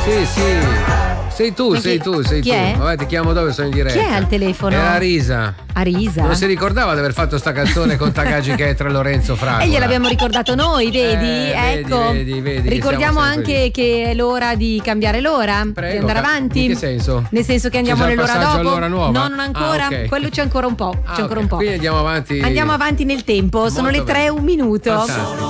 Sei tu. Chi è? Vabbè, ti chiamo dopo, sono in diretta. Chi è al telefono? È Arisa. Arisa? Non si ricordava di aver fatto sta canzone con Takagi Ketra e Lorenzo Fragola. E gliel'abbiamo ricordato noi, vedi? Ecco. Vedi, ricordiamo anche che è l'ora di cambiare l'ora. Prego, di andare avanti. In che senso? Nel senso che andiamo C'è già il nell'ora passaggio dopo. all'ora nuova? No, non ancora. Ok. Quello c'è ancora un po'. Quindi andiamo avanti. Andiamo avanti nel tempo. Sono le 3:01. Fantastico.